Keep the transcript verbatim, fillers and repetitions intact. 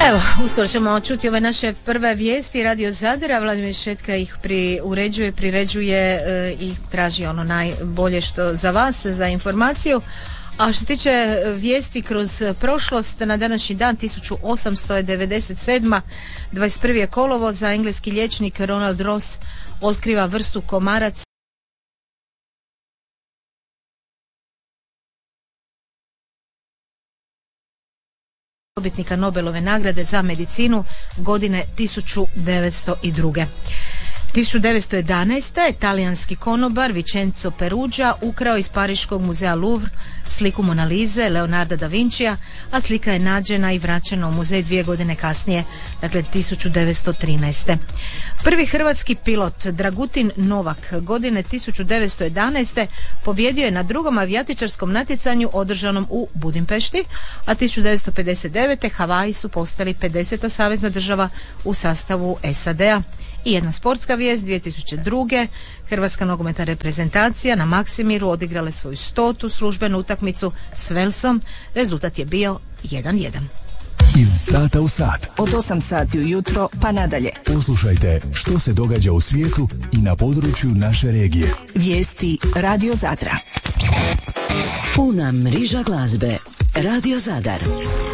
Evo, uskoro ćemo čuti ove naše prve vijesti. Radio Zadra, Vladimir Šetka ih pri, uređuje, priređuje e, i traži ono najbolje što za vas, za informaciju. A što se tiče vijesti kroz prošlost, na današnji dan tisuću osamsto devedeset sedme. dvadeset prvi je kolovoza, engleski liječnik Ronald Ross otkriva vrstu komaraca dobitnika Nobelove nagrade za medicinu godine tisuću devetsto druge. tisuću devetsto jedanaeste. talijanski konobar Vincenzo Perugia ukrao iz Pariškog muzeja Louvre sliku Mona Lise Leonarda da Vincija, a slika je nađena i vraćena u muzej dvije godine kasnije, dakle tisuću devetsto trinaeste. Prvi hrvatski pilot Dragutin Novak godine tisuću devetsto jedanaeste. pobjedio je na drugom avijatičarskom natjecanju održanom u Budimpešti, a tisuću devetsto pedeset devete. Havaji su postali pedeseta savezna država u sastavu S A D-a. I jedna sportska vijest, dvije tisuće druge. Hrvatska nogometna reprezentacija na Maksimiru odigrale svoju stotu službenu utakmicu s Velsom. Rezultat je bio jedan jedan. Iz sata u sat. Od osam sati ujutro pa nadalje. Poslušajte što se događa u svijetu i na području naše regije. Vijesti Radio Zadra. Puna mriža glazbe. Radio Zadar.